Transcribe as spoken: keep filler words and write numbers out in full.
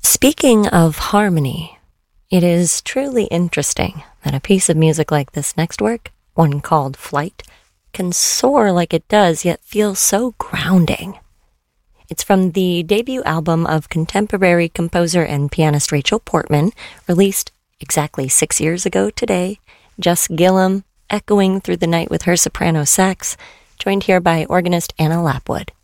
Speaking of harmony, it is truly interesting that a piece of music like this next work, one called Flight, can soar like it does, yet feel so grounding. It's from the debut album of contemporary composer and pianist Rachel Portman, released exactly six years ago today. Jess Gillum, echoing through the night with her soprano sax, joined here by organist Anna Lapwood.